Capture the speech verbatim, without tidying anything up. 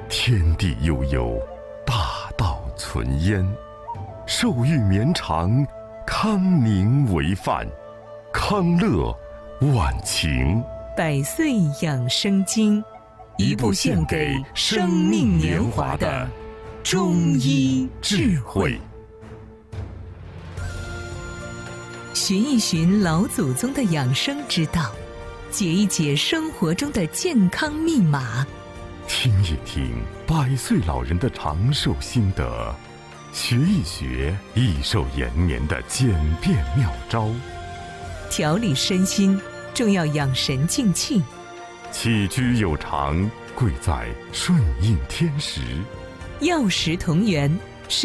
天地悠悠，大道存焉。寿欲绵长，康宁为范。康乐晚晴。 百岁养生经，一部献给生命年华的中医智慧。寻一寻老祖宗的养生之道，解一解生活中的健康密码， 听一听百岁老人的长寿心得，学一学益寿延年的简便妙招。 调理身心，重要养神静气。 起居有常，贵在顺应天时。 药食同源，